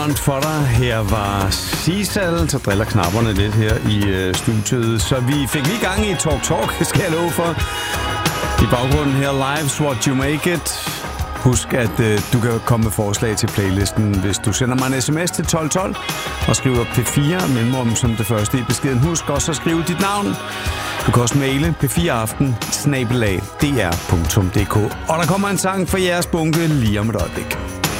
For dig. Her var Sisal, så driller knapperne lidt her i studiet. Så vi fik lige gang i Talk, skal jeg love for. I baggrunden her, Live's What You Make It. Husk, at du kan komme med forslag til playlisten, hvis du sender mig en sms til 1212 og skriver P4 mellemrum som det første i beskeden. Husk også at skrive dit navn. Du kan også maile p4aften@dr.dk. Og der kommer en sang fra jeres bunke lige om et øjeblik.